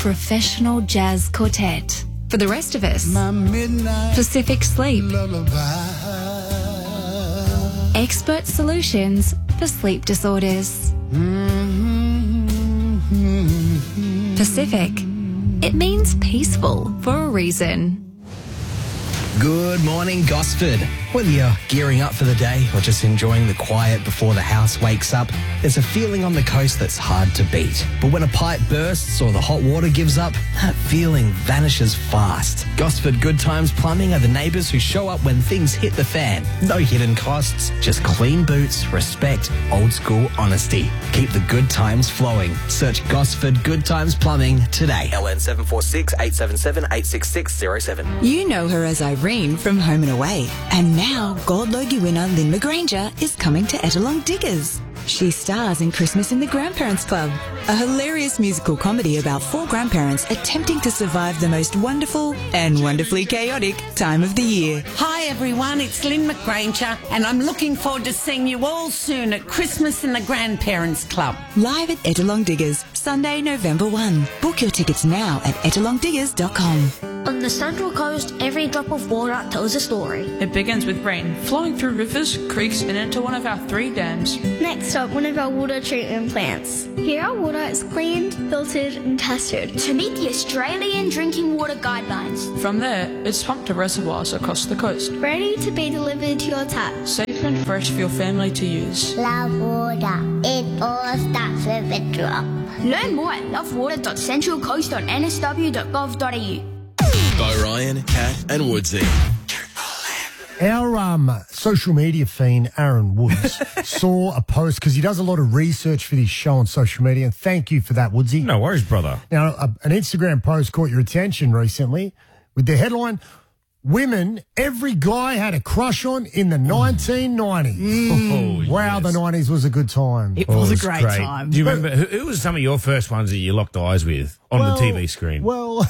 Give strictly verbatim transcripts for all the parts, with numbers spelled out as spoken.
Professional Jazz Quartet. For the rest of us, Pacific Sleep. Lullaby. Expert solutions for sleep disorders. Mm-hmm. Pacific. It means peaceful for a reason. Good morning, Gosford. Whether you're gearing up for the day or just enjoying the quiet before the house wakes up, there's a feeling on the coast that's hard to beat. But when a pipe bursts or the hot water gives up, that feeling vanishes fast. Gosford Good Times Plumbing are the neighbours who show up when things hit the fan. No hidden costs, just clean boots, respect, old school honesty. Keep the good times flowing. Search Gosford Good Times Plumbing today. L N seven four six, eight seven seven, eight six six zero seven. You know her as Irene from Home and Away. And now Gold Logie winner Lynn McGranger is coming to Ettalong Diggers. She stars in Christmas in the Grandparents Club, a hilarious musical comedy about four grandparents attempting to survive the most wonderful and wonderfully chaotic time of the year. Hi everyone, it's Lynn McGranger and I'm looking forward to seeing you all soon at Christmas in the Grandparents Club. Live at Ettalong Diggers, Sunday, November first. Book your tickets now at ettalong diggers dot com. On the Central Coast, every drop of water tells a story. It begins with rain, flowing through rivers, creeks and into one of our three dams. Next up, one of our water treatment plants. Here our water is cleaned, filtered and tested to meet the Australian Drinking Water Guidelines. From there, it's pumped to reservoirs across the coast. Ready to be delivered to your tap. Safe and fresh for your family to use. Love water. It all starts with a drop. Learn more at love water dot central coast dot n s w dot gov dot a u. By Ryan, Kat and Woodsy. Our um, social media fiend, Aaron Woods, saw a post because he does a lot of research for this show on social media, and thank you for that, Woodsy. No worries, brother. Now, a, an Instagram post caught your attention recently with the headline, "Women every guy had a crush on in the nineteen nineties. Mm. Oh, wow, yes. the nineties was a good time. It Oh, was it a was great, great time. Do you remember, who, who was some of your first ones that you locked eyes with on Well, the T V screen? Well,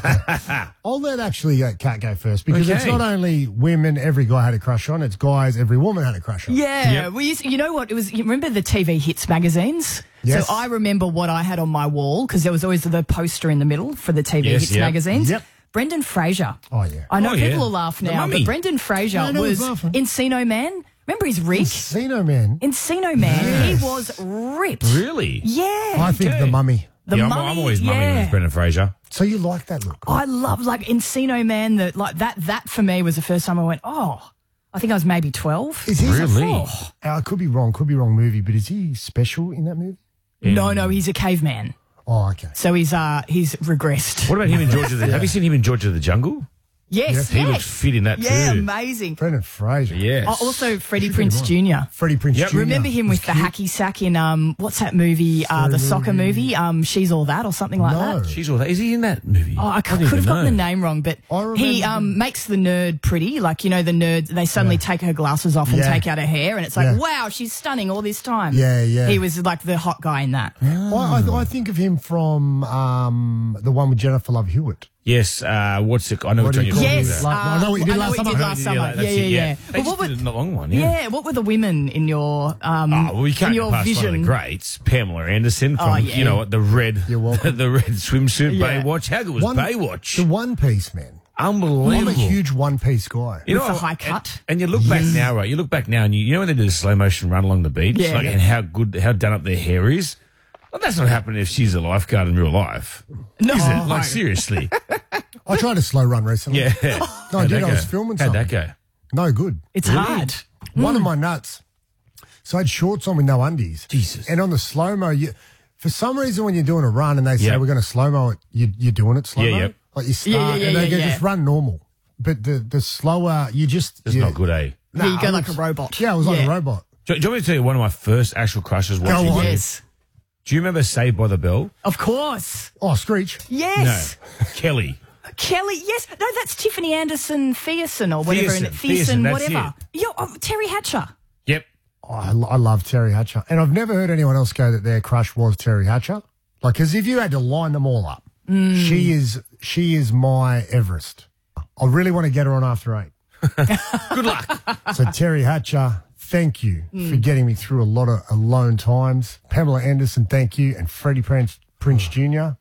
I'll let actually uh, Kat go first because Okay. it's not only women every guy had a crush on, it's guys every woman had a crush on. Yeah, Yep. we used, you know what? It was. You remember the T V hits magazines? Yes. So I remember what I had on my wall because there was always the poster in the middle for the T V Yes, hits yep. magazines. Yep. Brendan Fraser. Oh, yeah. I know Oh, people yeah. will laugh The now, mummy. but Brendan Fraser No, no one's was laughing. Encino Man. Remember his rig? Encino Man. Encino Man. Yes. He was ripped. Really? Yeah. I think Okay. the mummy. The yeah, I'm, mummy, I'm always yeah. mumming with Brendan Fraser. So you like that look? I love like Encino Man. That like that. That for me was the first time I went. Oh, I think I was maybe twelve. Is he Really? Oh. I could be wrong, could be wrong movie, but is he special in that movie? No, no, he's a caveman. Oh, okay. So he's uh he's regressed. What about him in George of the... Have you seen him in George of the Jungle? Yes, yes. He looks fit in that yeah, too. amazing. Brendan Fraser. Yes. Oh, also, Freddie Should be Prinze right. Junior Freddie Prinze Yep. Junior Remember him was with the cute. hacky sack in um what's that movie? Uh, the soccer movie. Um, She's All That or something like No. that. She's all that. Is he in that movie? Oh, I could, don't could even have gotten the know. name wrong, but I remember he um him. makes the nerd pretty. Like you know the nerd, they suddenly Yeah. take her glasses off and Yeah. take out her hair, and it's like, Yeah. wow, she's stunning all this time. Yeah, yeah. He was like the hot guy in that. I, I, I think of him from um, the one with Jennifer Love Hewitt. Yes. Uh, what's it? I know What what do you you're call talking it? Yes, about. Like, I know what you did uh, I know last what you summer. did last summer. that's Yeah, it, yeah, yeah. They But what just were- did a long one. Yeah. Yeah, what were the women in your um Oh, well, we can't in get your past vision? one of the greats, Pamela Anderson from, Oh, yeah. you know, the red, You're welcome. the red swimsuit, Yeah. Baywatch. How good was One- Baywatch? The One Piece man. Unbelievable. I'm a huge One Piece guy. You With know, the high and- cut. And, you look back now, right? You look back now, and you, you know when they do the slow motion run along the beach, Yeah. like, and how good, how done up their hair is. Well, that's not happening if she's a lifeguard in real life, No, is it? Like seriously, I tried a slow run recently. yeah. No, I How'd did. that I was go? filming How'd something. that go? No good. it's hard. One of my nuts. So I had shorts on with no undies. Jesus. And on the slow-mo, you, for some reason when you're doing a run and they say Yeah. we're going to slow-mo it, you, you're doing it slow-mo. Yeah, yeah. Like you start Yeah, yeah, yeah, and they yeah, go, yeah. just run normal. But the, the slower, you just... It's you, not good, eh? Nah, Yeah, you go I like a was- robot. Yeah, I was like Yeah. a robot. Do, do you want me to tell you one of my first actual crushes watching? on. Yes, Do you remember Saved by the Bell? of course. Oh, Screech. Yes. No, Kelly. Kelly, yes. No, that's Tiffany Anderson Thiessen or whatever. Thiessen, in it. Thiessen, Thiessen, that's whatever. Yo, oh, Terry Hatcher. Yep. Oh, I, lo- I love Terry Hatcher. And I've never heard anyone else go that their crush was Terry Hatcher. Like, because if you had to line them all up, Mm. she is she is my Everest. I really want to get her on after eight. Good luck. So, Terry Hatcher, thank you Mm. for getting me through a lot of alone times. Pamela Anderson, thank you. And Freddie Prince, Prince Junior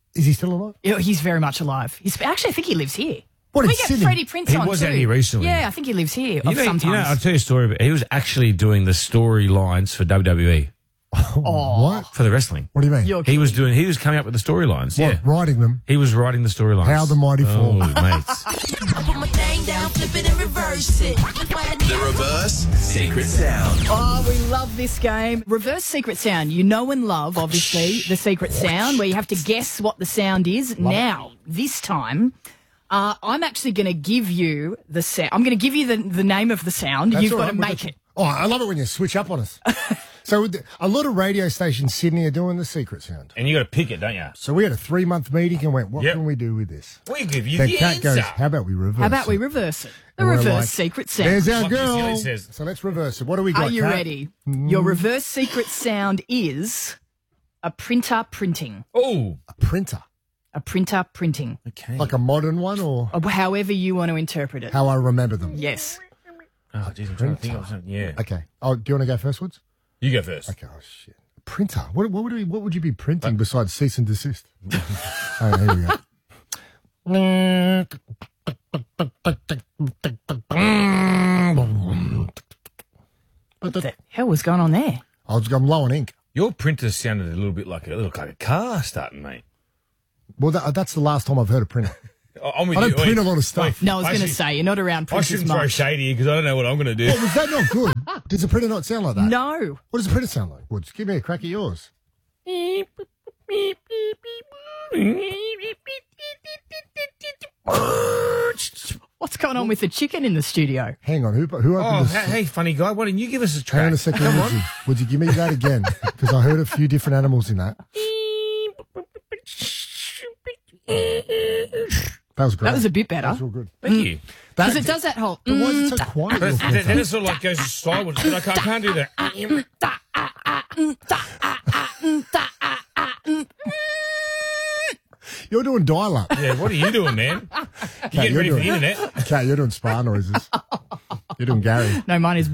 Is he still alive? Yeah, he's very much alive. He's actually, I think he lives here. What, we in get Sydney? Freddie Prinze He on was too. out here recently. Yeah, I think he lives here. You of know, sometimes. you know, I'll tell you a story. But he was actually doing the storylines for W W E Oh, what? for the wrestling. What do you mean? You're He was doing. He was coming up with the storylines. What, Yeah, writing them? he was writing the storylines. How the mighty fall. Oh, mates. I put my thing down, flip it and reverse it. The reverse secret sound. Oh, we love this game. Reverse secret sound. You know and love, obviously, the secret sound where you have to guess what the sound is. Now, this time, uh, I'm actually going to give you the sound. I'm going to give you the, the name of the sound. That's You've all got right, to but make that's- it. Oh, I love it when you switch up on us. So with the- a lot of radio stations in Sydney are doing the secret sound. And you got to pick it, don't you? So we had a three-month meeting and went, what Yep. can we do with this? We give you Then the Kat answer. goes, how about we reverse How about we it? reverse it? The And we're reverse like, secret sound. There's our Like you see, girl. it says- So let's reverse it. What do we got, Are you Kat? ready? Your reverse secret sound is a printer printing. Oh, A printer. A printer printing. okay. Like a modern one or Or however you want to interpret it. how I remember them? Yes. Oh, geez, I'm trying to think of something. Yeah. Okay. Oh, do you want to go first, Woods? You go first. Okay. Oh, shit. A printer. What, what, would we, what would you be printing besides cease and desist? Oh, here we go. What the hell was going on there? I was, I'm low on ink. Your printer sounded a little bit like a looked like a car starting, mate. Well, that, that's the last time I've heard a printer. I- I'm with I don't you. print a Wait, lot of stuff. wait. No, I was I going to should- say, you're not around I printers shouldn't throw much. shade here because I don't know what I'm going to do. Oh, was that not good? Does a printer not sound like that? No. What does a printer sound like? Woods, give me a crack at yours. What's going on with the chicken in the studio? Hang on, who who opened Oh, this? hey, hey, funny guy, why didn't you give us a track? Hang on a second, Come Woodsy. on. Woodsy, give me that again because I heard a few different animals in that. That was great. That was a bit better. That was real good. Thank you. Because it does that whole... But why is it so quiet? But your then, printer? then it sort of like goes sideways. But I can't, I can't do that. You're doing dial-up. Yeah, what are you doing, man? You Kat, getting you're ready for the doing- internet? Kat, you're doing spa noises. You're doing Gary. No, mine is...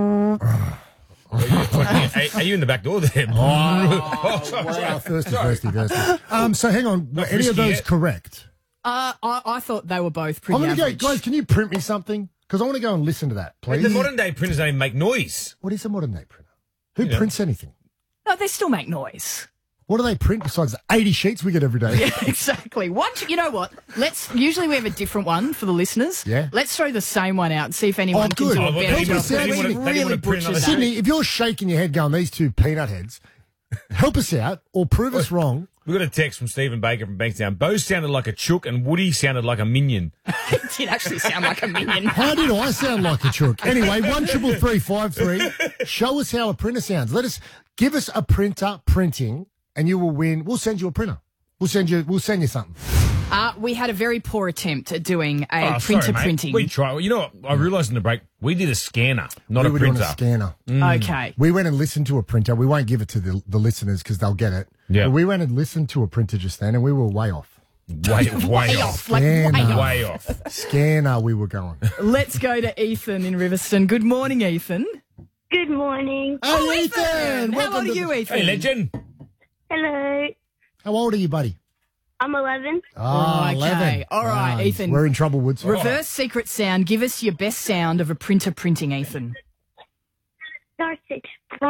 Are, are you in the back door there? Oh, sorry, Wow, sorry. thirsty, Sorry. thirsty, thirsty. Um, so hang on, were any of frisky those yet. correct? Uh, I, I thought they were both pretty I'm going to go, average. guys, can you print me something? Because I want to go and listen to that, please. The modern day printers don't even make noise. What is a modern day printer? Who You know. prints anything? No, they still make noise. What do they print besides the eighty sheets we get every day? Yeah, exactly. What you know? What? Let's. Usually we have a different one for the listeners. Yeah. Let's throw the same one out and see if anyone Oh, can good. do Oh, a well, better they job. didn't wanna- they didn't We've wanna- they didn't really wanna print butchered another that. Sydney, if you're shaking your head going, these two peanut heads, help us out or prove us wrong. We got a text from Stephen Baker from Bankstown. Bo sounded like a chook and Woody sounded like a minion. It did actually sound like a minion. How did I sound like a chook? Anyway, one triple three five three. Show us how a printer sounds. Let us give us a printer printing, and you will win. We'll send you a printer. We'll send you. We'll send you something. Uh, we had a very poor attempt at doing a Oh, printer sorry, mate. printing. We tried. You know what? I realised in the break, we did a scanner, not we a were printer. doing a scanner. Okay. We went and listened to a printer. We won't give it to the, the listeners because they'll get it. Yeah. But we went and listened to a printer just then, and we were way off. Way, way, Way off. off. Like way Scanner. off. Way off. Scanner, we were going. Let's go to Ethan in Riverston. Good morning, Ethan. Good morning. Oh, Ethan! Ethan! How Welcome old are to you, the- Ethan? Hey, legend. Hello. How old are you, buddy? I'm eleven. Oh, Okay. eleven. All right, Ah, Ethan. We're in trouble, Woods. Reverse secret sound. Give us your best sound of a printer printing, Ethan. Star six.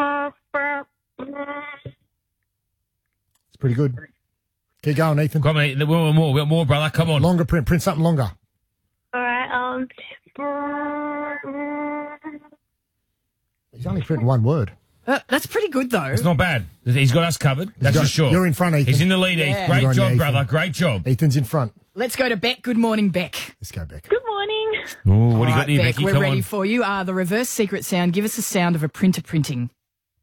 It's pretty good. Keep going, Ethan. Come on, Ethan. We want more. We want more, brother. Come on. Longer print. Print something longer. All right. Um. He's only printing one word. Uh, that's pretty good, though. It's not bad. He's got us covered. That's got- for sure. you're in front, Ethan. He's in the lead, Yeah. Ethan. Great Good on job, you, Ethan. brother. Great job. Ethan's in front. Let's go to Beck. Good morning, Beck. Let's go back. Good morning. Ooh, what do you All got right, there, Beck, Becky? we're Come ready on. for you. Uh, the reverse secret sound. Give us the sound of a printer printing.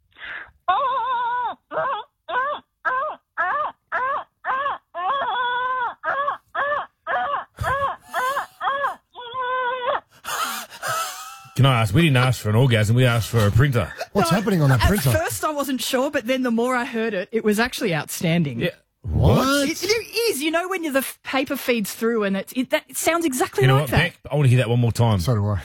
Can I ask? We didn't ask for an orgasm. We asked for a printer. What's happening on that At printer? first, I wasn't sure, but then the more I heard it, it was actually outstanding. Yeah. What? It, it is. You know when you, the f- paper feeds through and it, it, that, it sounds exactly You know like what, that. Beck? I want to hear that one more time. So do I.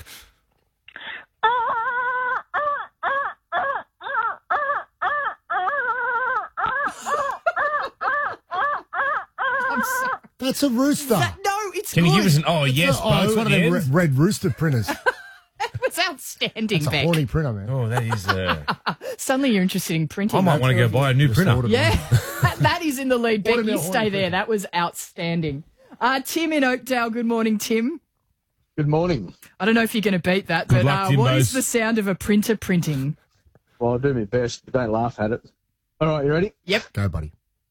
I'm sorry. That's a rooster. That, no, it's Can good. you give us an, oh, It's yes, a- oh, both it's one of them again? red, red rooster printers. That was outstanding, That's a Beck. horny printer, man. Oh, that is... Uh, Suddenly you're interested in printing. I might want to go buy a new printer. Yeah, that, that is in the lead. Beck, What you about stay horny there. That was outstanding. Uh, Tim in Oakdale. Good morning, Tim. Good morning. I don't know if you're going to beat that, Good but luck, uh, what Timbos. is the sound of a printer printing? Well, I'll do my best. Don't laugh at it. All right, you ready? Yep. Go, buddy.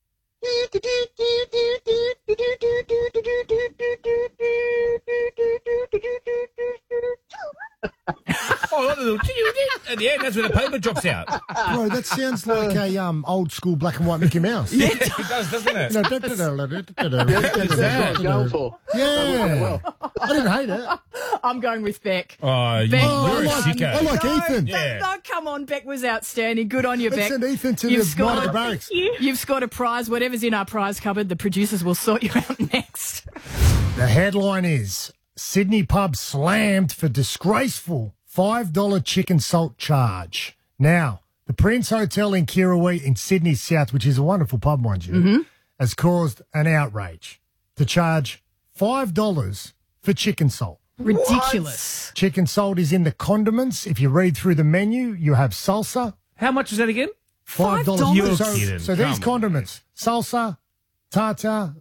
oh, that little... At the end, that's where the paper drops out. Bro, that sounds like a um old school black and white Mickey Mouse. Yeah, it does, doesn't it? No, That's what I was going for. Yeah. I didn't hate it. I'm going with Beck. Oh, you, Beck, you're I a like- sicko. I like no, Ethan. Beck, Yeah. no, come on, Beck was outstanding. Good on you, Let's Beck. send Ethan to You've the scored- night of the barracks. You've scored a prize. Whatever's in our prize cupboard, the producers will sort you out next. The headline is Sydney pub slammed for disgraceful five dollar chicken salt charge. Now, the Prince Hotel in Kirrawee in Sydney South, which is a wonderful pub, mind you, Mm-hmm. has caused an outrage to charge five dollars for chicken salt. Ridiculous. Chicken salt is in the condiments. If you read through the menu, you have salsa. How much is that again? Five dollars. Five dollars? So, You're kidding. so Come these on, condiments, salsa, tartar,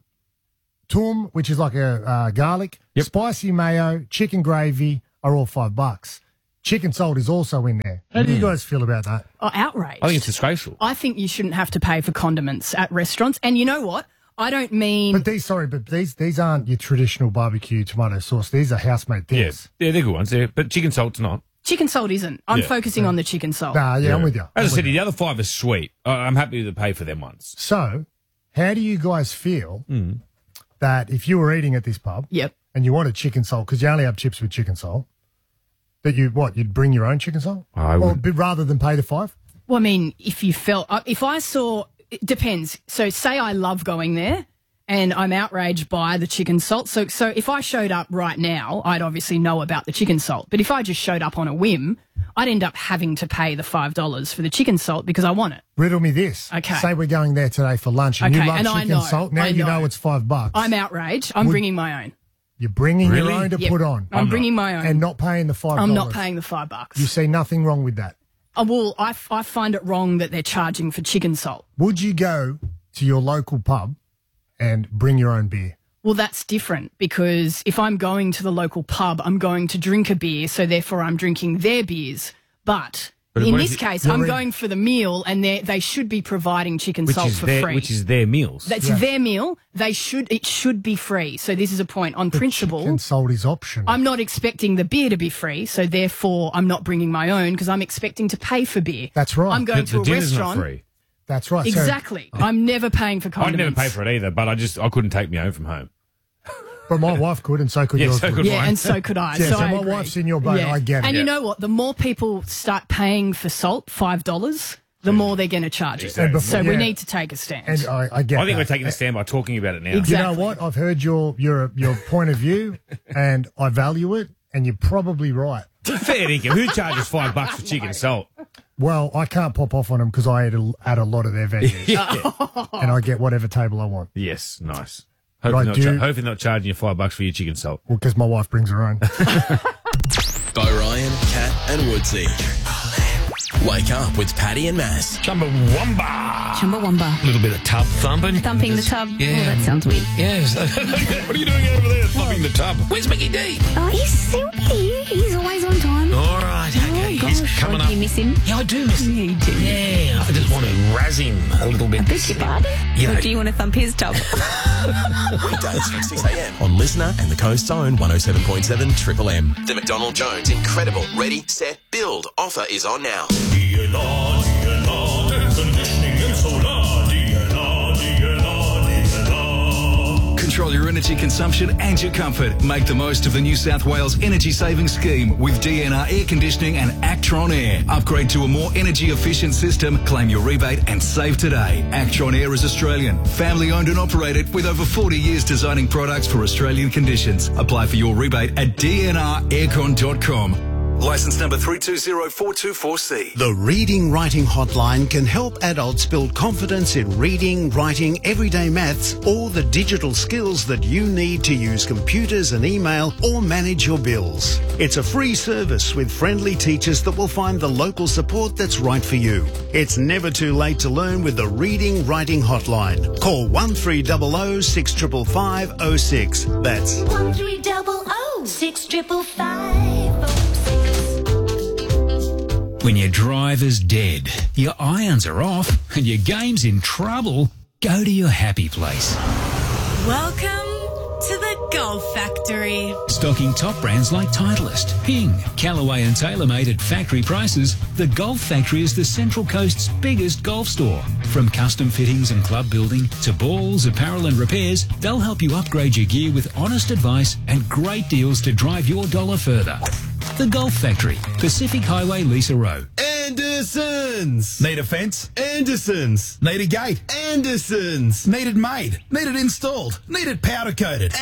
tum, which is like a uh, garlic, Yep. spicy mayo, chicken gravy are all five bucks. Chicken salt is also in there. How do you guys feel about that? Oh, outrage. I think it's disgraceful. I think you shouldn't have to pay for condiments at restaurants. And you know what? I don't mean... But these, sorry, but these these aren't your traditional barbecue tomato sauce. These are house-made Yeah, things. yeah, they're good ones. Yeah, but chicken salt's not. Chicken salt isn't. I'm Yeah. focusing on the chicken salt. Nah, yeah, I'm with you. As I'm I with said, you. the other five are sweet. I- I'm happy to pay for them ones. So, how do you guys feel Mm. that if you were eating at this pub Yep. and you wanted chicken salt, because you only have chips with chicken salt, that you, what, you'd bring your own chicken salt? I Or would. b- rather than pay the five? Well, I mean, if you felt... uh, If I saw... It depends. So say I love going there and I'm outraged by the chicken salt. So so if I showed up right now, I'd obviously know about the chicken salt. But if I just showed up on a whim, I'd end up having to pay the five dollars for the chicken salt because I want it. Riddle me this. Okay. Say we're going there today for lunch and Okay, you love and I chicken know, salt. Now I you know. know. it's five bucks. I'm outraged. I'm Would- bringing my own. You're bringing Really? your own to Yep. put on. I'm, I'm bringing my own. and not paying the five dollars. I'm not paying the five bucks. You see nothing wrong with that. Oh, well, I, f- I find it wrong that they're charging for chicken salt. Would you go to your local pub and bring your own beer? Well, that's different because if I'm going to the local pub, I'm going to drink a beer, so therefore I'm drinking their beers. But, But in what this if it- case, You're I'm in- going for the meal, and they they should be providing chicken Which salt is for their, free. which is their meals. That's Yeah. their meal. They should it should be free. So this is a point on principle. Chicken salt is optional. I'm not expecting the beer to be free, so therefore I'm not bringing my own because I'm expecting to pay for beer. That's right. I'm going the, to the a dinner's restaurant. not free. That's right. So- Exactly. I'm never paying for I'd condiments. never pay for it either, but I just I couldn't take me home from home. but my wife could, and so could Yeah, yours. so would. could Yeah, mine. and so could I. Yeah, so so I my agree. wife's in your boat. I get it. And you Yeah. know what? The more people start paying for salt, five dollars, the more they're going to charge it. Exactly. And So before- we yeah. need to take a stand. And I, I get I think that. we're taking a stand by talking about it now. Exactly. Do you know what? I've heard your your your point of view, and I value it, and you're probably right. Fair dinkum. Who charges five bucks for chicken salt? Well, I can't pop off on them because I eat a, at a lot of their venues, and I get whatever table I want. Yes, nice. But Hopefully I not, do- cha- hopefully not charging you five bucks for your chicken salt. Well, because my wife brings her own. By Ryan, Kat, and Woodsy. Wake up with Paddy and Maz. Chumbawamba. Chumbawamba. A little bit of tub thumping. Thumping the tub. Yeah. Oh, that sounds weird. Yes. What are you doing over there thumping the tub? Where's Mickey D? Oh, he's so cute. He's always on time. All right, okay. Oh, He's gosh. coming Oh, up. do you miss him? Yeah, I do miss him. Yeah, you do. Yeah, I just want to razz him a little bit. I beg your pardon? You know- Or do you want to thump his tub? Weekdays from six a.m. on Listener and the Coast's own one oh seven point seven Triple M. The McDonald Jones Incredible Ready, Set, Build offer is on now. Control your energy consumption and your comfort. Make the most of the New South Wales Energy Saving Scheme with D N R Air Conditioning and Actron Air. Upgrade to a more energy efficient system, claim your rebate and save today. Actron Air is Australian, family owned and operated with over forty years designing products for Australian conditions. Apply for your rebate at d n r aircon dot com. Licence number three two zero four two four C. The Reading Writing Hotline can help adults build confidence in reading, writing, everyday maths, or the digital skills that you need to use computers and email or manage your bills. It's a free service with friendly teachers that will find the local support that's right for you. It's never too late to learn with the Reading Writing Hotline. Call one three zero zero six five five zero zero six. That's one three zero zero six five five zero six. When your driver's dead, your irons are off, and your game's in trouble, go to your happy place. Welcome to the Golf Factory. Stocking top brands like Titleist, Ping, Callaway and TaylorMade at factory prices, the Golf Factory is the Central Coast's biggest golf store. From custom fittings and club building to balls, apparel and repairs, they'll help you upgrade your gear with honest advice and great deals to drive your dollar further. The Golf Factory, Pacific Highway, Lisa Row. Andersons. Need a fence? Andersons. Need a gate? Andersons. Need it made? Need it installed? Need it powder coated?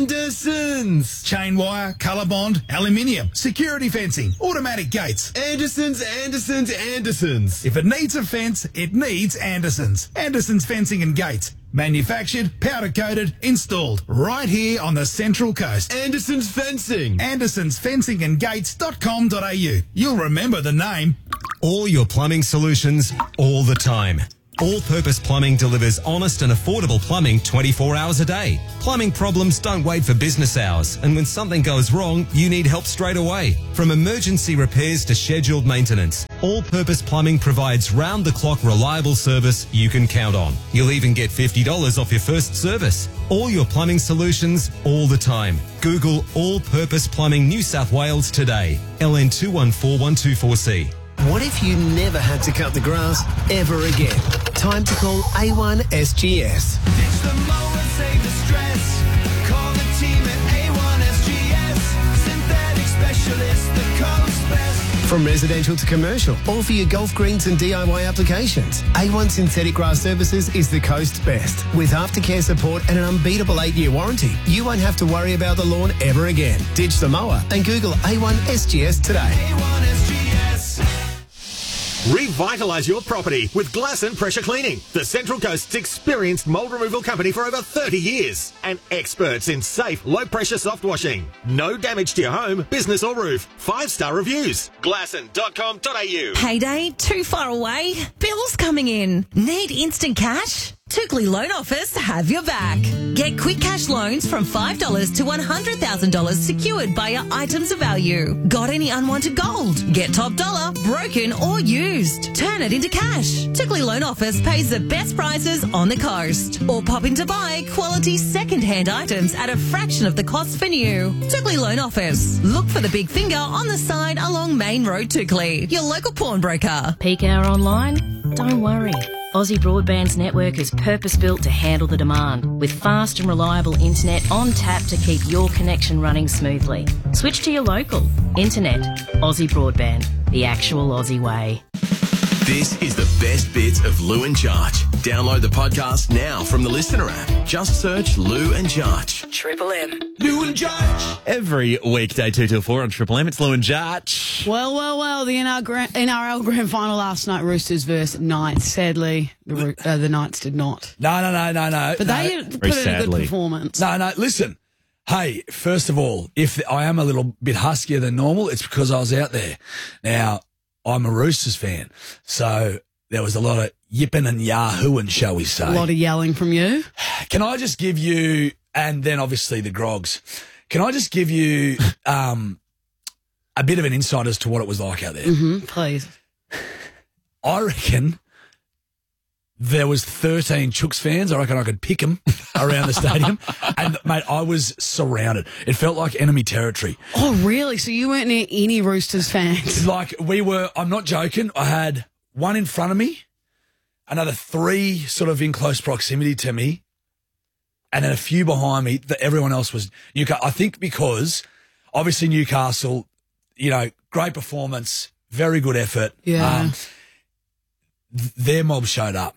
Andersons. Chain wire, colour bond, aluminium, security fencing, automatic gates. Andersons, Andersons, Andersons. If it needs a fence, it needs Andersons. Andersons Fencing and Gates. Manufactured, powder coated, installed right here on the Central Coast. Anderson's Fencing. Anderson's Fencing and Gates dot com dot a u. You'll remember the name. All your plumbing solutions, all the time. All-Purpose Plumbing delivers honest and affordable plumbing twenty-four hours a day. Plumbing problems don't wait for business hours, and when something goes wrong, you need help straight away. From emergency repairs to scheduled maintenance, All-Purpose Plumbing provides round-the-clock reliable service you can count on. You'll even get fifty dollars off your first service. All your plumbing solutions, all the time. Google All-Purpose Plumbing New South Wales today. L N two one four one two four C. What if you never had to cut the grass ever again? Time to call A one S G S. Ditch the mower, save the stress. Call the team at A one S G S. Synthetic specialist, the coast best. From residential to commercial, all for your golf greens and D I Y applications. A one Synthetic Grass Services is the coast's best. With aftercare support and an unbeatable eight-year warranty, you won't have to worry about the lawn ever again. Ditch the mower and Google A one S G S today. A one S G S. Revitalise your property with Glass and Pressure Cleaning, the Central Coast's experienced mould removal company for over thirty years and experts in safe, low-pressure soft washing. No damage to your home, business or roof. Five-star reviews. glasson dot com dot a u. Payday too far away? Bills coming in? Need instant cash? Tookley Loan Office have your back. Get quick cash loans from five dollars to one hundred thousand dollars secured by your items of value. Got any unwanted gold? Get top dollar, broken or used. Turn it into cash. Tookley Loan Office pays the best prices on the coast. Or pop in to buy quality second-hand items at a fraction of the cost for new. Tookley Loan Office. Look for the big finger on the side along Main Road, Tookley. Your local pawnbroker. Peak hour online? Don't worry. Aussie Broadband's network is purpose-built to handle the demand, with fast and reliable internet on tap to keep your connection running smoothly. Switch to your local. Internet. Aussie Broadband. The actual Aussie way. This is the best bits of Lou and Jarch. Download the podcast now from the Listener app. Just search Lou and Jarch. Triple M. Lou and Jarch. Every weekday, two till four on Triple M, it's Lou and Jarch. Well, well, well, the N R L Grand Final last night, Roosters versus Knights. Sadly, the, Ro- uh, the Knights did not. No, no, no, no, no. But no. they put in a good performance. No, no, listen. Hey, first of all, if I am a little bit huskier than normal, it's because I was out there. Now, I'm a Roosters fan, so there was a lot of yipping and yahooing, shall we say. A lot of yelling from you. Can I just give you, and then obviously the grogs, can I just give you um, a bit of an insight as to what it was like out there? Mm-hmm, please. I reckon there was thirteen Chooks fans. I reckon I could pick them around the stadium. And, mate, I was surrounded. It felt like enemy territory. Oh, really? So you weren't near any Roosters fans? Like, we were, I'm not joking, I had one in front of me, another three sort of in close proximity to me, and then a few behind me. That everyone else was Newcastle. I think because, obviously, Newcastle, you know, great performance, very good effort. Yeah. Um, th- their mob showed up.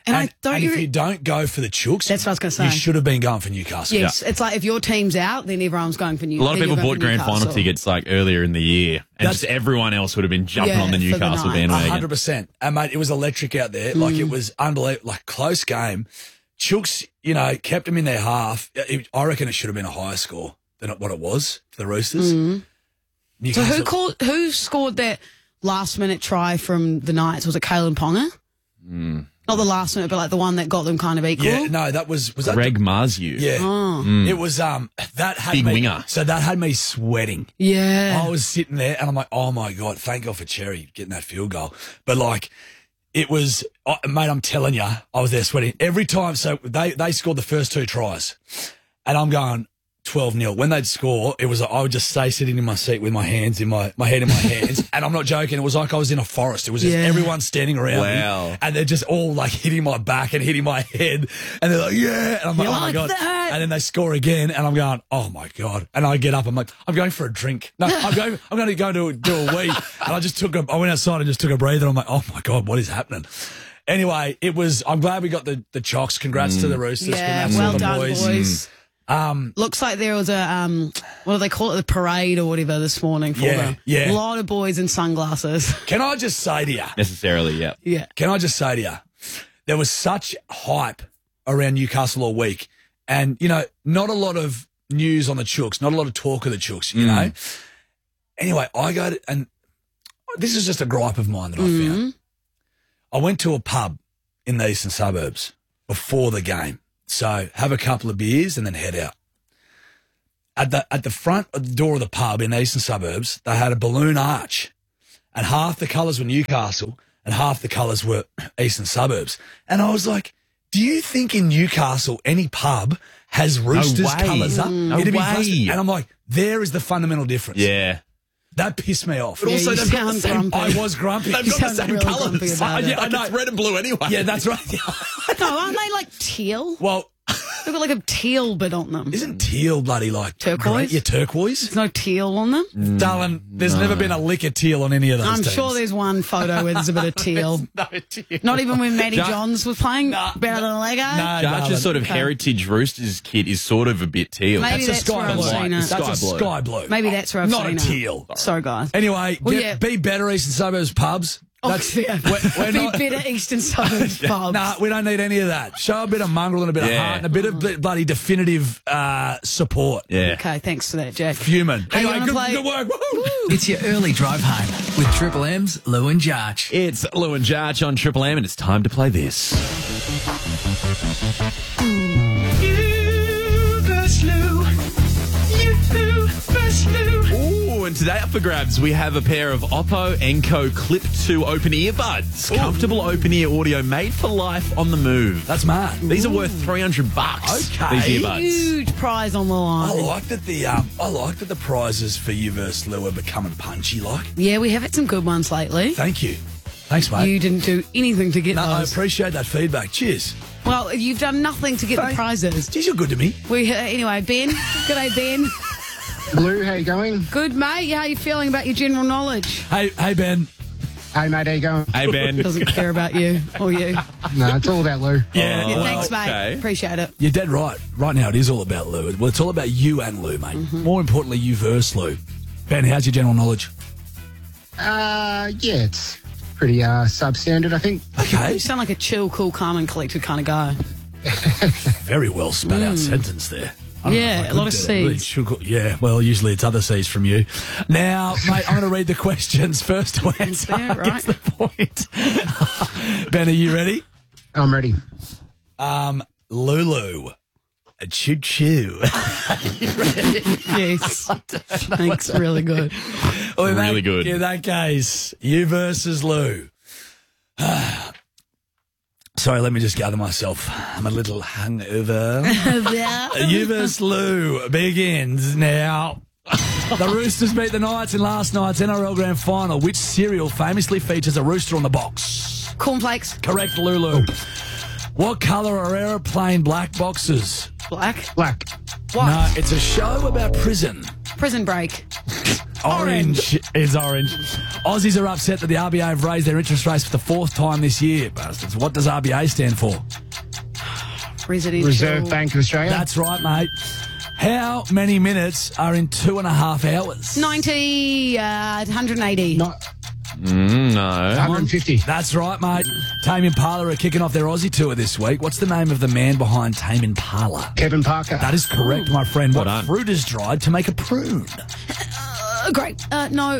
And, And, I don't and you if you don't go for the Chooks, That's what I was gonna say. You should have been going for Newcastle. Yes, it's like if your team's out, then everyone's going for A Newcastle. lot of people bought grand final tickets like earlier in the year, and That's- just everyone else would have been jumping Yeah, on the for the Newcastle night. bandwagon. hundred percent. And mate, it was electric out there. Like it was unbelievable. Like close game. Chooks, you know, kept them in their half. It- I reckon it should have been a higher score than what it was for the Roosters. Mm. So Newcastle- who called? Who scored that last minute try from the Knights? Was it Kalen Ponga? Mm. Not the last minute, but like the one that got them kind of equal. Yeah, no, that was was that Greg Marzu. Yeah, Oh. Mm. it was. Um, that had Big me, winger. So that had me sweating. Yeah. I was sitting there and I'm like, oh my god, thank God for Cherry getting that field goal. But like, it was, oh, mate. I'm telling you, I was there sweating every time. So they they scored the first two tries, and I'm going twelve nil. When they'd score, it was like, I would just stay sitting in my seat with my hands in my my head in my hands, and I'm not joking. It was like I was in a forest. It was just Yeah. everyone standing around Wow. me, and they're just all like hitting my back and hitting my head, and they're like, yeah, and I'm like, You oh my like god, that? and then they score again, and I'm going, oh my god, and I get up, I'm like, I'm going for a drink. No, I'm going, I'm going to go to do a wee, and I just took a, I went outside and just took a breather. I'm like, oh my god, what is happening? Anyway, it was. I'm glad we got the the chocks. Congrats to the Roosters. Yeah, Congrats to well the done, boys. boys. Um, Looks like there was a um, what do they call it, the parade or whatever this morning for Yeah, them. yeah. A lot of boys in sunglasses. Can I just say to you? Necessarily, yeah. Yeah. Can I just say to you? There was such hype around Newcastle all week, and you know, not a lot of news on the Chooks, not a lot of talk of the Chooks. You Mm. know. Anyway, I go to, and this is just a gripe of mine that I found. I went to a pub in the eastern suburbs before the game. So have a couple of beers and then head out. At the at the front of the door of the pub in the eastern suburbs, they had a balloon arch, and half the colours were Newcastle and half the colours were eastern suburbs. And I was like, do you think in Newcastle any pub has Roosters way. colours up? No It'd be way. busted. And I'm like, there is the fundamental difference. Yeah. That pissed me off. But Yeah, also you they've got the sound same- I was grumpy. They've got the same really grumpy colours. about yeah, it. I know. It's red and blue anyway. Yeah, that's right. No, aren't they like teal? Well, They've got like a teal bit on them. isn't teal bloody like Turquoise? great? Yeah, turquoise. There's no teal on them. Darling, there's never been a lick of teal on any of those I'm teams. sure there's one photo where there's a bit of teal. no teal. Not even when Matty Just- Johns was playing better than Lego. No, Jarch's sort of Okay. heritage Roosters kit is sort of a bit teal. Maybe That's a that's where sky I've blue. seen it. That's a Sky blue. sky blue. Maybe that's where I've Not seen a it. teal. Sorry, guys. Anyway, Well, get, yeah. be better Eastern Suburbs pubs. That's, oh, yeah. we're, we're Be not, better Eastern Suburbs pubs. Nah, we don't need any of that. Show a bit of mongrel and a bit of Yeah. heart and a bit of bl- bloody definitive uh, support. Yeah. Okay, thanks for that, Jack. Fuming. Hey, you Anyway, wanna good, play- good work. Woo! It's your early drive home with Triple M's Lou and Jarch. It's Lou and Jarch on Triple M, and it's time to play this. Ooh, and today up for grabs, we have a pair of Oppo Enco Clip two open earbuds. Comfortable open ear audio made for life on the move. That's mad. These are worth three hundred bucks. Okay. These earbuds. Huge prize on the I line. like that the um, I like that the prizes for you versus Lou are becoming punchy. Like, Yeah, we have had some good ones lately. thank you, thanks, mate. You didn't do anything to get no, I those. appreciate that feedback. Cheers. Well, you've done nothing to get the Thank- prizes. Geez, you're good to me. We uh, anyway, Ben. G'day, Ben. Blue, how you going? Good, mate. How are you feeling about your general knowledge? Hey, hey, Ben. Hey, mate, how you going? Hey, Ben. Doesn't care about you or you. No, it's all about Lou. Yeah, Yeah, well, thanks, mate. okay. Appreciate it. You're dead right. Right now, it is all about Lou. Well, it's all about you and Lou, mate. Mm-hmm. More importantly, you versus Lou. Ben, how's your general knowledge? Uh, yeah, it's pretty uh, substandard, I think. Okay. You sound like a chill, cool, calm, and collected kind of guy. Very well spat out sentence there. I don't Mm. Yeah, know if I a lot could of do that. Really Cs. sugar- Yeah, well, usually it's other C's from you. Now, mate, I'm going to read the questions first to answer. fair, right? Gets the point. Ben, are you ready? I'm ready. Um, Lulu. A choo choo. Yes. Thanks. Really good. Well, in Really that- good. In that case, you versus Lou. Sorry, let me just gather myself. I'm a little hungover. You versus Lou begins now. The Roosters beat the Knights in last night's N R L Grand Final. Which cereal famously features a rooster on the box? Cornflakes. Correct, Lulu. What colour are aeroplane black boxes? Black. Black. What? No, it's a show about prison. Prison Break. Orange is orange. Aussies are upset that the R B A have raised their interest rates for the fourth time this year. Bastards. What does R B A stand for? Residential. Reserve Bank of Australia. That's right, mate. How many minutes are in two and a half hours? ninety, uh, one hundred eighty. Not Mm, no. one hundred fifty. That's right, mate. Tame Impala are kicking off their Aussie tour this week. What's the name of the man behind Tame Impala? Kevin Parker. That is correct, my friend. What Well done. fruit is dried to make a prune? Uh, great. Uh, no.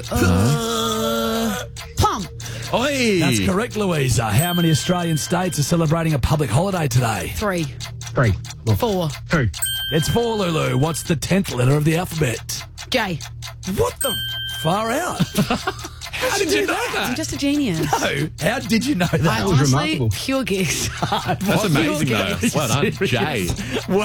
Uh, plum. Oi. That's correct, Louisa. How many Australian states are celebrating a public holiday today? Three. Three. Four. Two. It's four, Lulu. What's the tenth letter of the alphabet? J. What the? Far out. How did you know I'm that? just a genius. No. How did you know that? I honestly, pure guess. That's amazing, though. Well done, Jay. Wow.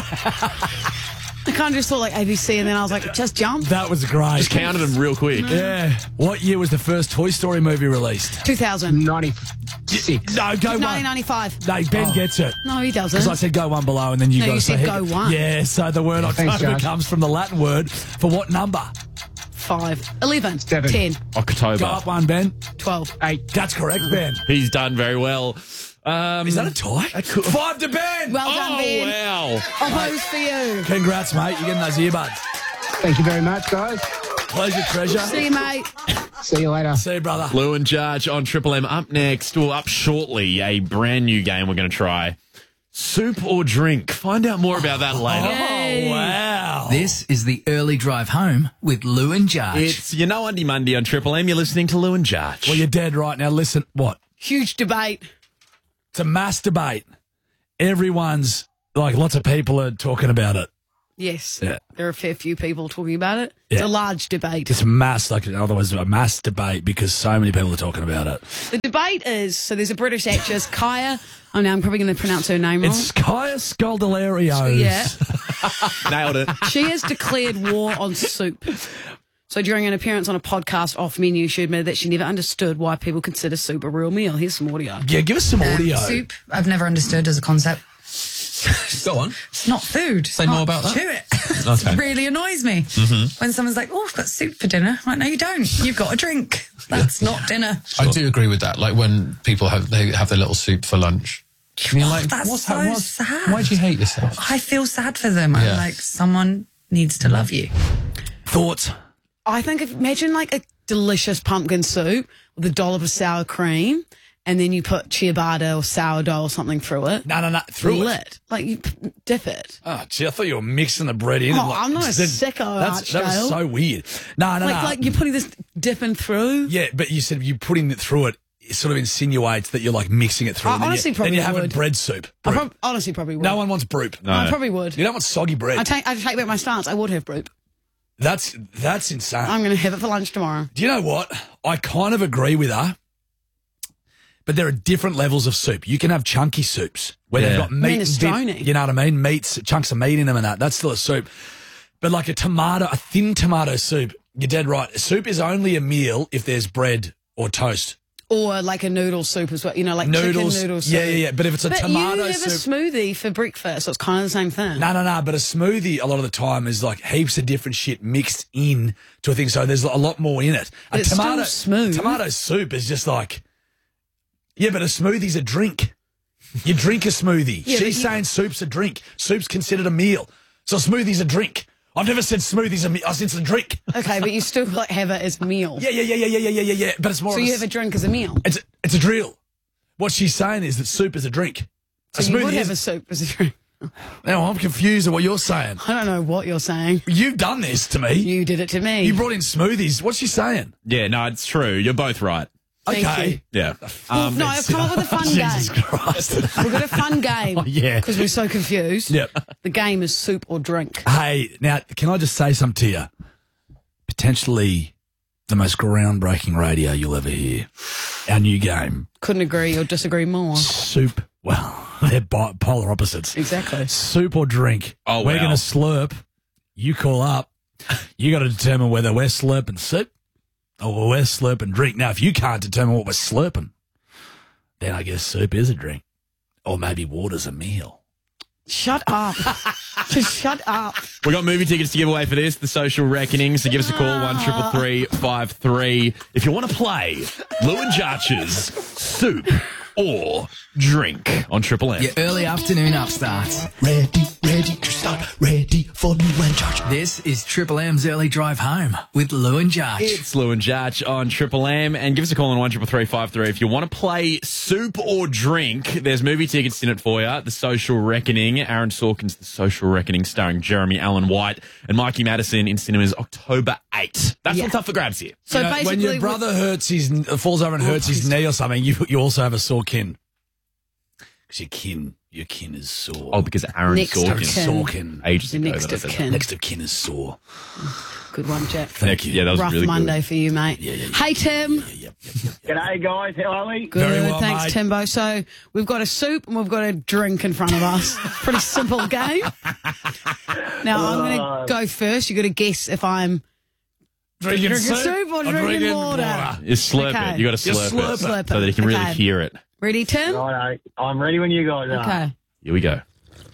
I kind of just thought like A B C, and then I was like, just jump. That was great. Just counted them real quick. Yeah. What year was the first Toy Story movie released? two thousand. ninety-six. No, go one. nineteen ninety-five. No, Ben gets it. No, he doesn't. Because I said go one below, and then you No, got you to say said go one. Yeah, so the word Thanks, October Josh. comes from the Latin word for what number? Five. Eleven. Seven. Ten. October. Go up one, Ben. Twelve. Eight. That's correct, Ben. He's done very well. Um, Is that a tie? Five to Ben. Well done, oh, Ben. wow. Opposed for you. Congrats, mate. You're getting those earbuds. Thank you very much, guys. Pleasure, treasure. See you, mate. See you later. See you, brother. Lou and Judge on Triple M. Up next, well, up shortly, a brand new game we're going to try. Soup or drink? Find out more about that later. Oh, wow. This is the early drive home with Lou and Judge. It's You Know Undy Monday on Triple M. You're listening to Lou and Judge. Well, you're dead right now. Listen, what? Huge debate. It's a mass debate. Everyone's, like, lots of people are talking about it. Yes. Yeah. There are a fair few people talking about it. It's Yeah. a large debate. It's a mass, like, otherwise a mass debate because so many people are talking about it. The debate is, so there's a British actress, Kaya. Oh, no, I'm probably going to pronounce her name wrong. It's Kaya Scaldalarios. Yeah. Nailed it. She has declared war on soup. So during an appearance on a podcast off menu, she admitted that she never understood why people consider soup a real meal. Here's some audio. Yeah, give us some Um, audio. soup, I've never understood as a concept. Go on. It's not food. Say Can't more about that. Chew it. Okay. It really annoys me Mhm. when someone's like, "Oh, I've got soup for dinner." I'm like, no, you don't. You've got a drink. That's not dinner. I do agree with that. Like when people have they have their little soup for lunch. And you're like, That's what's so that? What's, sad. why do you hate yourself? I feel sad for them. I'm Yeah. like, someone needs to love you. Thoughts? I think if, imagine like a delicious pumpkin soup with a dollop of sour cream, and then you put ciabatta or sourdough or something through it. No, no, no. Through Lit. it. Like you p- dip it. Oh, gee, I thought you were mixing the bread in. Oh, and, like, I'm not a then- sicko, that's, That was Archdale. so weird. No, no, like no. like you're putting this dipping through. Yeah, but you said you putting it through it, it sort of insinuates that you're like mixing it through. I and then honestly you, probably then you're having would. bread soup. I Broop. prob- honestly probably would. No one wants broop. No. I probably would. You don't want soggy bread. I take I take back my stance. I would have broop. That's that's insane. I'm going to have it for lunch tomorrow. Do you know what? I kind of agree with her. But there are different levels of soup. You can have chunky soups where Yeah. they've got meat, Minestrone. and bit- you know what I mean? Meats, chunks of meat in them and that. That's still a soup. But like a tomato, a thin tomato soup, you're dead right. Soup is only a meal if there's bread or toast. Or like a noodle soup as well. You know, like Noodles. chicken noodle soup. Yeah, yeah, yeah. But if it's a but tomato you have soup- a smoothie for breakfast, so it's kind of the same thing. No, no, no. But a smoothie, a lot of the time, is like heaps of different shit mixed in to a thing. So there's a lot more in it. But a it's still tomato smooth. Tomato soup is just like, yeah, but a smoothie's a drink. You drink a smoothie. Yeah, but She's you- saying soup's a drink. Soup's considered a meal. So a smoothie's a drink. I've never said smoothie's a meal. I said it's a drink. Okay, but you still like have it as meal. Yeah, yeah, yeah, yeah, yeah, yeah, yeah, yeah. But it's more. So of you a, have a drink as a meal. It's a, it's a drill. What she's saying is that soup is a drink. So a you would smoothie have is. a soup as a drink. Now I'm confused at what you're saying. I don't know what you're saying. You've done this to me. You did it to me. You brought in smoothies. What's she saying? Yeah, no, it's true. You're both right. Thank Okay. you. Yeah. Well, no, I've come up with a fun Jesus game. Christ. We've got a fun game. Oh, yeah. Because we're so confused. Yep. The game is soup or drink. Hey, now, can I just say something to you? Potentially the most groundbreaking radio you'll ever hear. Our new game. Couldn't agree or disagree more. Soup. Well, they're bi- polar opposites. Exactly. Soup or drink. Oh, We're wow. going to slurp. You call up. You got to determine whether we're slurping soup or we're slurping drink. Now, if you can't determine what we're slurping, then I guess soup is a drink. Or maybe water's a meal. Shut up. Just shut up. We got movie tickets to give away for this, The Social Reckoning. So give us a call, one triple three five three. If you want to play Lou and Jarch's Soup or Drink on Triple M. Your early afternoon upstarts. Ready, ready to start, ready for Lou and Jarch. This is Triple M's early drive home with Lou and Jarch. It's Lou and Jarch on Triple M, and give us a call on one triple three five three if you want to play Soup or Drink. There's movie tickets in it for you. The Social Reckoning, Aaron Sorkin's The Social Reckoning, starring Jeremy Allen White and Mikey Madison in cinemas October eighth. That's Yeah. what's up for grabs here. So You know, basically, when your brother hurts his falls over and hurts his knee or something, you you also have a sore kin. Because your kin, your kin is sore. Oh, because Aaron Next of Sorkin. kin. Sorkin. Ages The ago next that I of said kin. Next of kin is sore. Good one, Jack. Thank you. Yeah, that was Rough really Monday good. for you, mate. Hey, Tim. G'day, guys. How are we? Good. Very well, Thanks, mate. Timbo. So we've got a soup and we've got a drink in front of us. Pretty simple game. Now, I'm going Uh, to go first. You've got to guess if I'm Drinking drinking soup soup or or drinking, drinking water. water. You slurp Okay. it. You got to You slurp, slurp it, it. Slurp so that you can really Okay. hear it. Ready, Tim? Righto. I'm ready when you guys are. Okay. Here we go.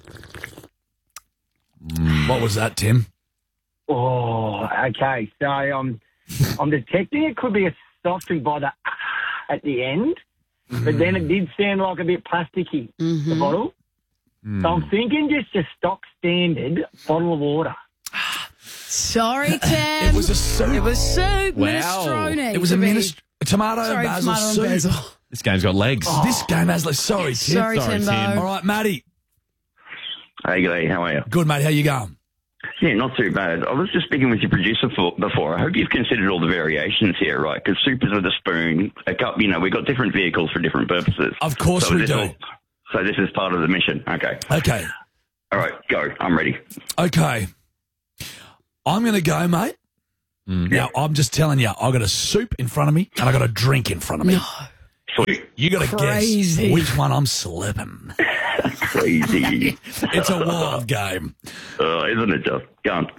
What was that, Tim? Oh, okay. So I'm, I'm detecting it could be a soft drink by the at the end, but then it did sound like a bit plasticky, the bottle. So I'm thinking just a stock standard bottle of water. Sorry, Tim. It was a soup. It was soup. Wow. Minestrone. It was a To be- minist- tomato Sorry, and basil tomato and soup. basil. This game's got legs. This game has like, sorry, Tim. Sorry, Sorry, Timbo. Tim. All right, Matty. Hey, g'day, how are you? Good, mate. How you going? Yeah, not too bad. I was just speaking with your producer for, before. I hope you've considered all the variations here, right? Because soup is with a spoon, a cup, you know, we've got different vehicles for different purposes. Of course so we this do. is- so this is part of the mission. Okay. Okay. All right, go. I'm ready. Okay. I'm going to go, mate. Now, I'm just telling you, I got a soup in front of me and I got a drink in front of me. Sweet. You got to Crazy. guess which one I'm slipping. Crazy. It's a wild game. Uh, isn't it just? Go on.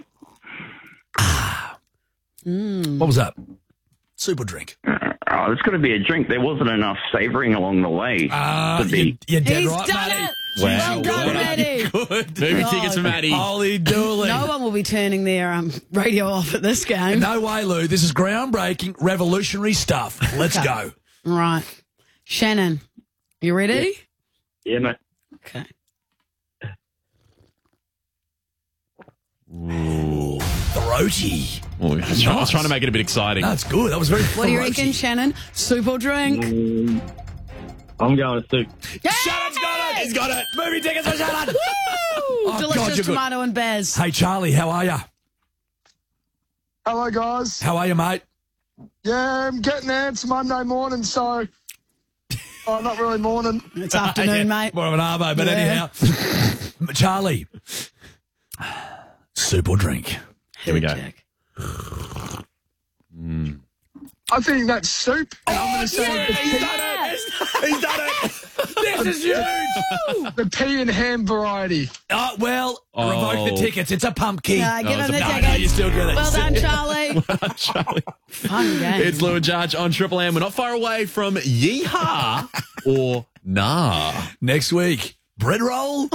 What was that? Soup or drink? Oh, it's got to be a drink. There wasn't enough savouring along the way Ah, to be. you, you're dead He's right, done Matty. it. Wow. Well done, Wow. Matty. Good. Movie God. tickets for Matty. Holy dooly. No one will be turning their um, radio off at this game. No way, Lou. This is groundbreaking, revolutionary stuff. Let's Okay. go. Right. Shannon, you ready? Yeah, mate. Okay. Ooh, throaty. Oh, I, was trying, I was trying to make it a bit exciting. That's good. That was very What do you throaty. reckon, Shannon? Soup or drink? I'm going to soup. Shannon's got it. He's got it. Movie tickets for Shannon. Woo! Oh, Delicious God, you're good. tomato and Bez. Hey, Charlie, how are you? Hello, guys. How are you, mate? Yeah, I'm getting there. It's Monday morning, so... Oh, not really morning. It's afternoon, Yeah, mate. More of an arvo, but Yeah. anyhow. Charlie, soup or drink? Here we go. Jack. I think that's soup. And I'm going to say Yeah, he's done it. He's done it. This is huge. the pea and ham variety. Oh, well, Oh. revoke the tickets. It's a pumpkin. Nah, give it's him a- the no, no, tickets. you still get it. Well done, Charlie. Charlie. Fun game. It's Lou and Jarch on Triple M. We're not far away from Yeehaw or Nah. Next week, bread roll,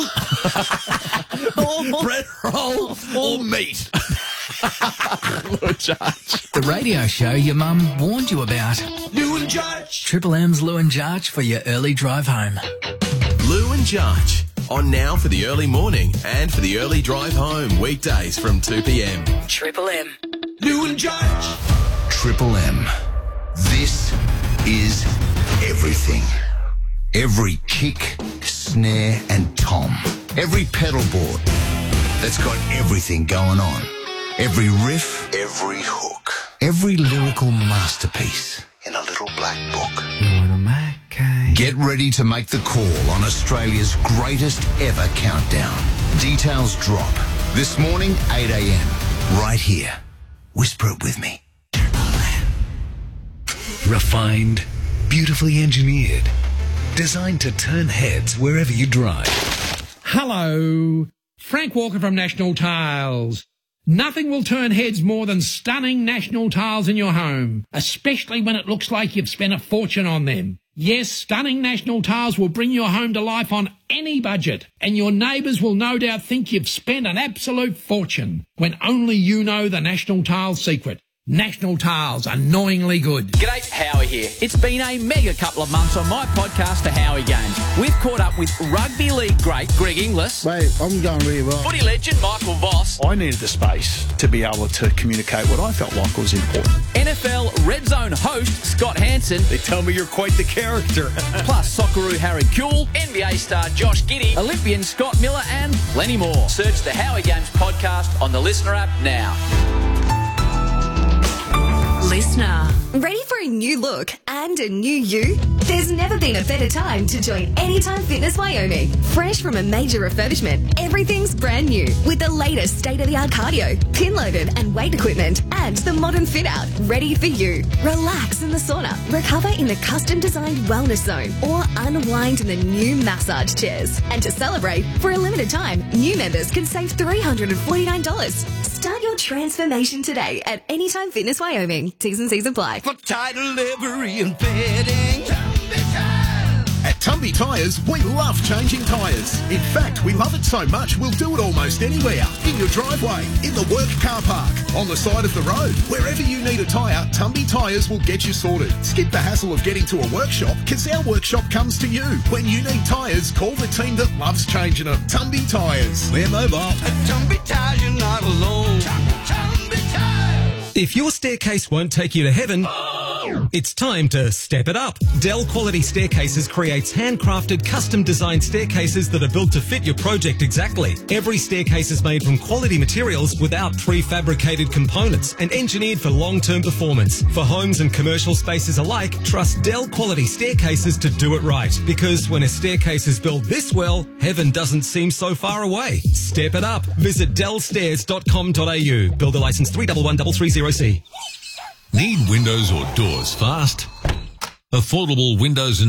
bread roll or meat. Lou and Jarch. The radio show your mum warned you about. Lou and Jarch. Triple M's Lou and Jarch for your early drive home. Lou and Jarch. On now for the early morning and for the early drive home. Weekdays from two p.m. Triple M. Lou and Jarch. Triple M. This is everything. Every kick, snare, and tom. Every pedal board that's got everything going on. Every riff, every hook. Every lyrical masterpiece in a little black book. Get ready to make the call on Australia's greatest ever countdown. Details drop this morning, eight a.m. right here. Whisper it with me. Refined, beautifully engineered, designed to turn heads wherever you drive. Hello, Frank Walker from National Tiles. Nothing will turn heads more than stunning National Tiles in your home, especially when it looks like you've spent a fortune on them. Yes, stunning National Tiles will bring your home to life on any budget, and your neighbours will no doubt think you've spent an absolute fortune when only you know the National Tiles secret. National Tiles, annoyingly good. G'day, Howie here. It's been a mega couple of months on my podcast, The Howie Games. We've caught up with rugby league great Greg Inglis. Mate, I'm going really well. Footy legend Michael Voss. I needed the space to be able to communicate what I felt like was important. N F L Red Zone host Scott Hansen. They tell me you're quite the character. Plus Socceroo Harry Kuehl, N B A star Josh Giddey, Olympian Scott Miller and plenty more. Search The Howie Games podcast on the Listener app now. Listener, ready for a new look and a new you? There's never been a better time to join Anytime Fitness Wyoming. Fresh from a major refurbishment, everything's brand new with the latest state-of-the-art cardio, pin-loaded and weight equipment, and the modern fit-out ready for you. Relax in the sauna, recover in the custom-designed wellness zone, or unwind in the new massage chairs. And to celebrate, for a limited time, new members can save three hundred forty-nine dollars. Start your transformation today at Anytime Fitness Wyoming. T's and C's apply. For title livery and fitting. At Tumby Tyres, we love changing tyres. In fact, we love it so much we'll do it almost anywhere. In your driveway, in the work car park, on the side of the road. Wherever you need a tyre, Tumby Tyres will get you sorted. Skip the hassle of getting to a workshop, because our workshop comes to you. When you need tyres, call the team that loves changing them. Tumby Tyres. We're mobile. At Tumby Tyres, you're not alone. Tumby Tyres. If your staircase won't take you to heaven, it's time to step it up. Dell Quality Staircases creates handcrafted, custom-designed staircases that are built to fit your project exactly. Every staircase is made from quality materials without prefabricated components and engineered for long-term performance. For homes and commercial spaces alike, trust Dell Quality Staircases to do it right. Because when a staircase is built this well, heaven doesn't seem so far away. Step it up. Visit dell stairs dot com dot a u. Builder license three one one three three zero C. Need windows or doors fast? Affordable Windows and